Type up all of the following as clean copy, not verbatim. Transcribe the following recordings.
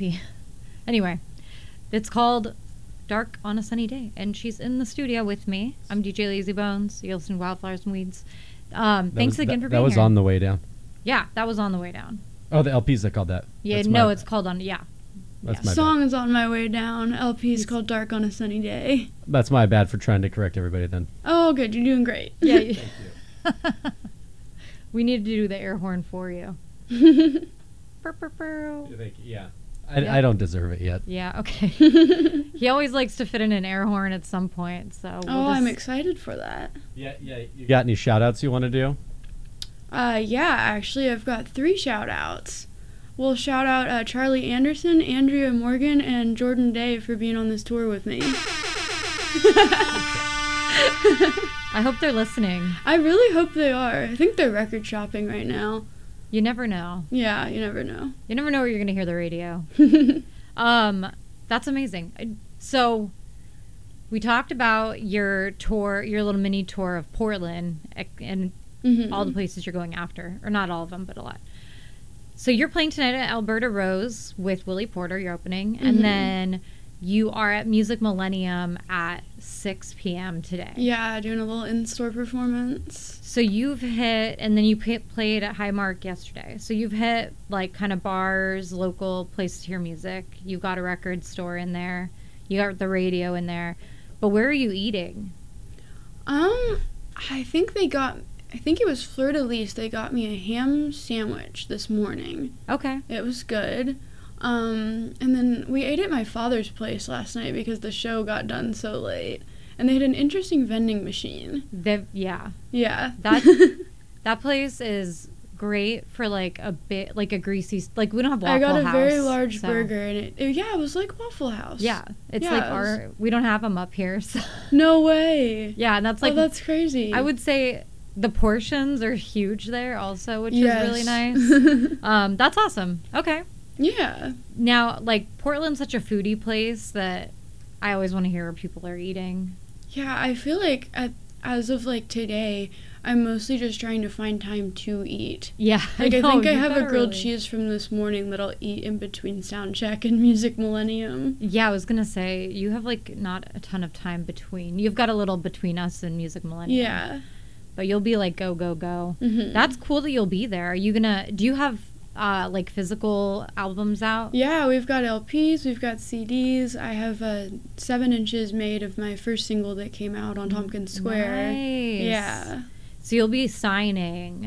LP. Anyway, it's called Dark on a Sunny Day, and she's in the studio with me. I'm DJ Lazybones. You listen to Wildflowers and Weeds. Thanks again for being here. That was on the way down. Yeah, that was on the way down. Oh, the LP's that called that. Yeah, no, it's called on. Yeah. That's my Song bad. is On My Way Down. LP is called Dark on a Sunny Day. That's my bad for trying to correct everybody then. Oh, good. You're doing great. Yeah. Thank you. We need to do the air horn for you. Purr, purr, purr. Yeah. I don't deserve it yet. Yeah, okay. He always likes to fit in an air horn at some point, so I'm excited for that. Yeah. You got any shout-outs you want to do? Yeah, actually, I've got 3 shout-outs. We'll shout out Charlie Anderson, Andrea Morgan, and Jordan Day for being on this tour with me. I hope they're listening. I really hope they are. I think they're record shopping right now. You never know. Yeah, you never know. You never know where you're going to hear the radio. That's amazing. So we talked about your tour, your little mini tour of Portland and all the places you're going after. Or not all of them, but a lot. So you're playing tonight at Alberta Rose with Willie Porter, you're opening. And then you are at Music Millennium at 6 p.m. today. Yeah, doing a little in-store performance. So you've hit, and then you played at Highmark yesterday. So you've hit, like, kind of bars, local places to hear music. You've got a record store in there. You got the radio in there. But where are you eating? I think it was Fleur de Lis. They got me a ham sandwich this morning. Okay. It was good. And then we ate at my father's place last night because the show got done so late. And they had an interesting vending machine. Yeah. Yeah. That place is great for, like, a bit, like, a greasy, like, we don't have Waffle House. I got a very large burger, and it was like Waffle House. Yeah. It's like we don't have them up here, so. No way. Yeah, and that's like. Oh, that's crazy. I would say the portions are huge there also, which is really nice. That's awesome. Okay. Yeah. Now, like, Portland's such a foodie place that I always want to hear where people are eating. Yeah, I feel like as of, like, today, I'm mostly just trying to find time to eat. Yeah, Like, I think I have a grilled cheese from this morning that I'll eat in between Soundcheck and Music Millennium. Yeah, I was going to say, you have, like, not a ton of time between. You've got a little between us and Music Millennium. Yeah. But you'll be like, go, go, go. Mm-hmm. That's cool that you'll be there. Do you have, like, physical albums out? Yeah, we've got LPs, we've got CDs. I have 7 inches made of my first single that came out on Tompkins Square. Nice. Yeah. So you'll be signing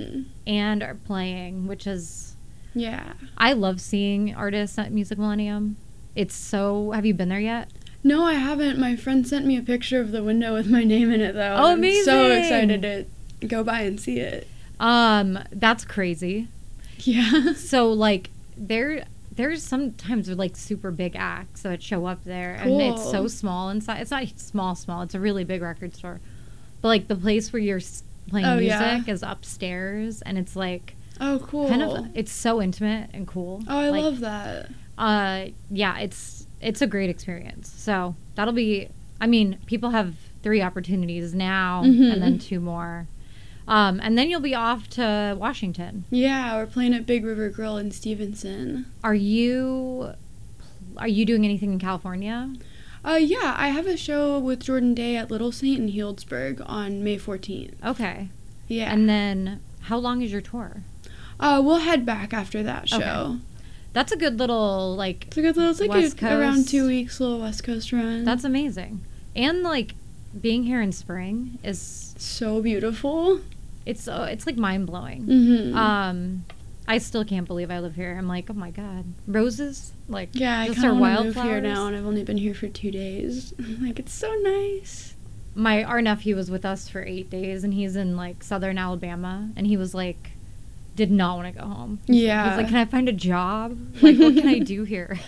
and are playing, which is... Yeah. I love seeing artists at Music Millennium. It's so... Have you been there yet? No, I haven't. My friend sent me a picture of the window with my name in it, though. Oh, amazing! I'm so excited to go by and see it. That's crazy. Yeah. So, like, there's sometimes like super big acts that show up there, Cool. and it's so small inside. It's not small. It's a really big record store. But, like, the place where you're playing music is upstairs, and it's, like... Oh, cool. Kind of, it's so intimate and cool. Oh, I love that. Yeah, it's a great experience. So, that'll be... I mean, people have 3 opportunities now, and then 2 more. And then you'll be off to Washington. Yeah, we're playing at Big River Grill in Stevenson. Are you doing anything in California? Yeah, I have a show with Jordan Day at Little Saint in Healdsburg on May 14th. Okay. Yeah. And then, how long is your tour? We'll head back after that show. Okay. That's a good little, like, It's like West Coast. around 2 weeks, little West Coast run. That's amazing. And, like, being here in spring is... so beautiful. It's like, mind-blowing. Mm-hmm. I still can't believe I live here. I'm like, oh my god, roses, like, Yeah, I just kind our of want to move wildflowers. here now, and I've only been here for 2 days. Like, it's so nice. Our nephew was with us for 8 days, and he's in, like, southern Alabama, and he was like, did not want to go home. Yeah. He's like, can I find a job? Like, what can I do here?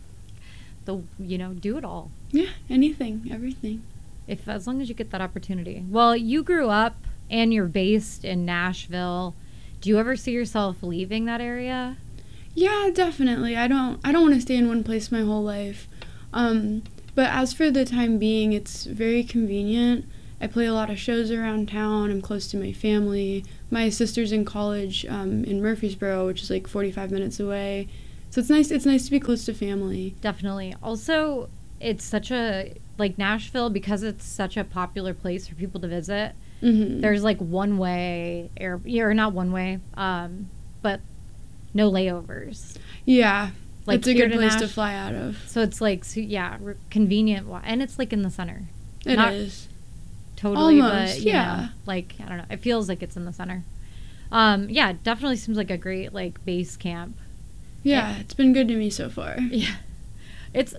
Do it all. Yeah, anything, everything. As long as you get that opportunity. Well, you grew up and you're based in Nashville. Do you ever see yourself leaving that area? Yeah, definitely. I don't want to stay in one place my whole life. But as for the time being, it's very convenient. I play a lot of shows around town. I'm close to my family. My sister's in college in Murfreesboro, which is like 45 minutes away. So it's nice to be close to family. Definitely. Also, it's such a, like, Nashville, because it's such a popular place for people to visit. Mm-hmm. There's like one way or not one way, but no layovers. Yeah. Like, it's a here good to place to fly out of. So it's like, convenient, and it's like in the center. It Not is. Totally, Almost, but you yeah. know, like, I don't know. It feels like it's in the center. Yeah, it definitely seems like a great, like, base camp. Yeah, it's been good to me so far. Yeah. It's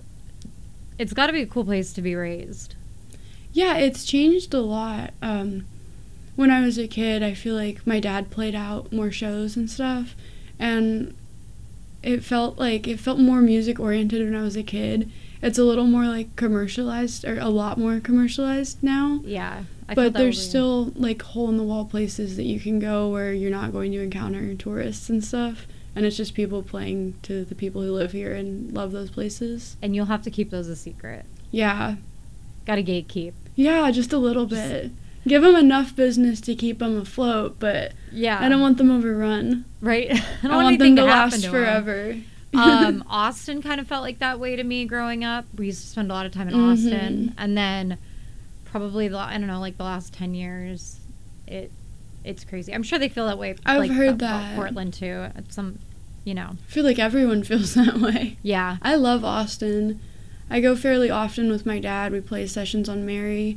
got to be a cool place to be raised. Yeah, it's changed a lot. When I was a kid, I feel like my dad played out more shows and stuff, and it felt more music oriented when I was a kid. It's a little more like commercialized, or a lot more commercialized now. Yeah. But there's still like hole in the wall places that you can go where you're not going to encounter tourists and stuff, and it's just people playing to the people who live here and love those places. And you'll have to keep those a secret. Yeah. Got to gatekeep. Yeah, just a little bit. Give them enough business to keep them afloat, but Yeah. I don't want them overrun. Right? I don't I want them to last forever. Austin kind of felt like that way to me growing up. We used to spend a lot of time in Austin, and then probably the last 10 years, it's crazy. I'm sure they feel that way. I've heard about that. Portland too. At some, I feel like everyone feels that way. Yeah. I love Austin. I go fairly often with my dad. We play sessions on Mary.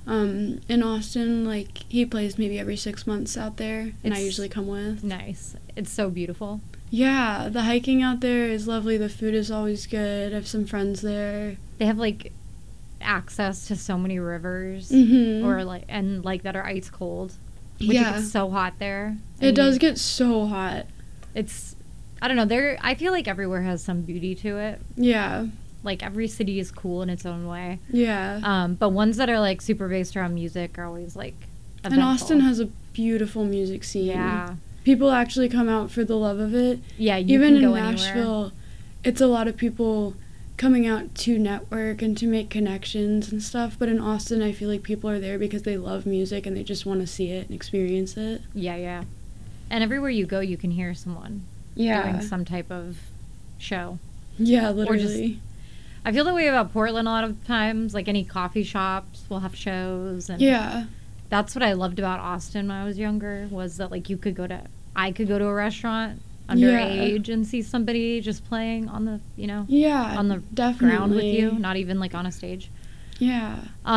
In Austin, like, he plays maybe every 6 months out there, and I usually come with. Nice. It's so beautiful. Yeah, the hiking out there is lovely. The food is always good. I have some friends there. They have, like, access to so many rivers, or that are ice cold. Which it gets so hot there. It does get so hot. It's, I don't know, I feel like everywhere has some beauty to it. Yeah. Like, every city is cool in its own way. Yeah. But ones that are, like, super based around music are always, like, eventful. And Austin has a beautiful music scene. Yeah. People actually come out for the love of it. Yeah, Even can go in Nashville, anywhere. It's a lot of people coming out to network and to make connections and stuff. But in Austin, I feel like people are there because they love music and they just want to see it and experience it. Yeah. And everywhere you go, you can hear someone doing some type of show. Yeah, literally. I feel that way about Portland a lot of times. Like, any coffee shops will have shows. And yeah. That's what I loved about Austin when I was younger, was that, like, I could go to a restaurant underage and see somebody just playing on the, on the ground with you, not even, like, on a stage. Yeah.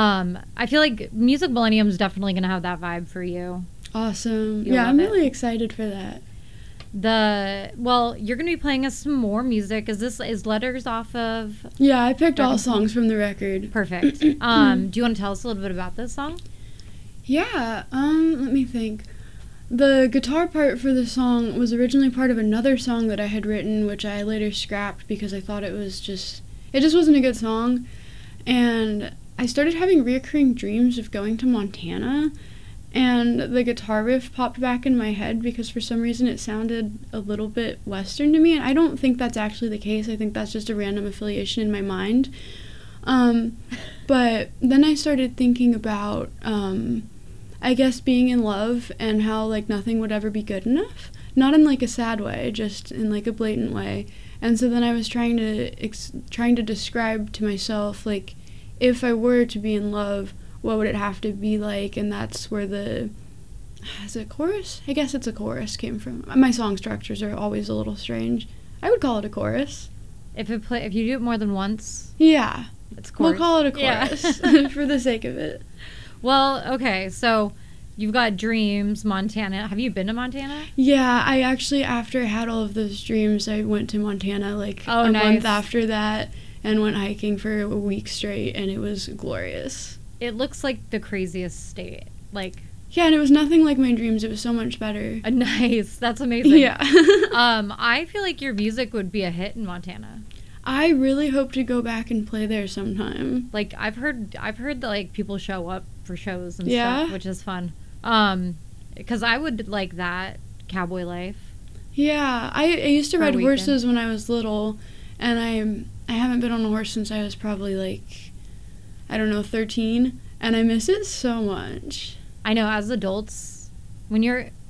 I feel like Music Millennium is definitely going to have that vibe for you. Awesome. I'm really excited for that. You're going to be playing us some more music. Is Letters off of? Yeah, I picked all songs from the record. Perfect. Do you want to tell us a little bit about this song? Yeah, let me think. The guitar part for the song was originally part of another song that I had written, which I later scrapped because I thought it just wasn't a good song. And I started having reoccurring dreams of going to Montana, and the guitar riff popped back in my head because for some reason it sounded a little bit Western to me, and I don't think that's actually the case. I think that's just a random affiliation in my mind. But then I started thinking about, I guess, being in love and how, like, nothing would ever be good enough. Not in, like, a sad way, just in, like, a blatant way. And so then I was trying to describe to myself, like, if I were to be in love, what would it have to be like? And that's where is it chorus? I guess it's a chorus came from. My song structures are always a little strange. I would call it a chorus. If you do it more than once, yeah, it's chorus. We'll call it a chorus for the sake of it. Well, okay, so you've got dreams, Montana. Have you been to Montana? Yeah, I actually, after I had all of those dreams, I went to Montana a month after that and went hiking for a week straight, and it was glorious. It looks like the craziest state. Like, yeah, and it was nothing like my dreams. It was so much better. Nice. That's amazing. Yeah. I feel like your music would be a hit in Montana. I really hope to go back and play there sometime. Like, I've heard that, like, people show up for shows and stuff, which is fun. Because I would like that cowboy life. Yeah, I used to ride horses when I was little, and I haven't been on a horse since I was probably, like, I don't know, 13, and I miss it so much. I know, as adults, when you're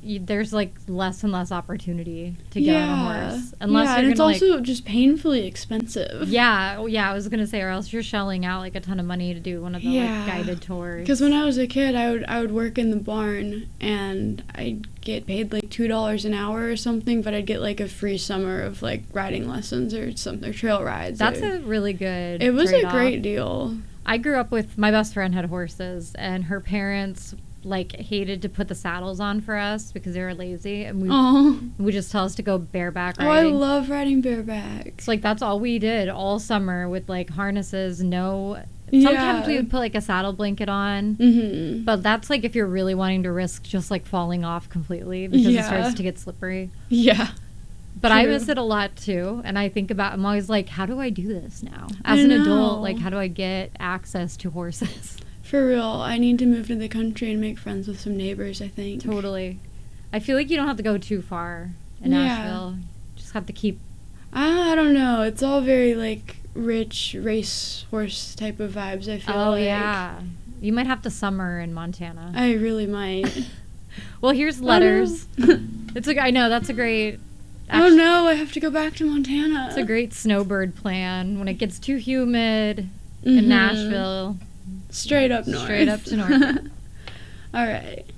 there's like less and less opportunity to get on a horse unless yeah, you're and it's gonna, also just painfully expensive. yeah, I was gonna say, or else you're shelling out like a ton of money to do one of the like guided tours. Because when I was a kid, I would work in the barn and I'd get paid like $2 an hour or something, but I'd get like a free summer of like riding lessons or something, or trail rides. That's a really good. It was trade-off. a great deal. I grew up with my best friend had horses, and her parents like hated to put the saddles on for us because they were lazy, and we just tell us to go bareback riding. Oh, I love riding bareback. It's like that's all we did all summer with like harnesses. No, Yeah. sometimes we would put like a saddle blanket on, Mm-hmm. but that's like if you're really wanting to risk just like falling off completely because it starts to get slippery. Yeah. But I True. miss it a lot too, and I think about. I'm always like, how do I do this now as I an know. adult? Like, how do I get access to horses? For real, I need to move to the country and make friends with some neighbors, I think. Totally. I feel like you don't have to go too far in Yeah. Nashville. Just have to keep. I don't know. It's all very, like, rich race horse type of vibes, I feel Oh like. yeah, you might have to summer in Montana. I really might. Well, here's letters. It's like I know that's a great. Oh no, I have to go back to Montana. It's a great snowbird plan when it gets too humid Mhm. in Nashville. Straight up north. Straight up to north. All right.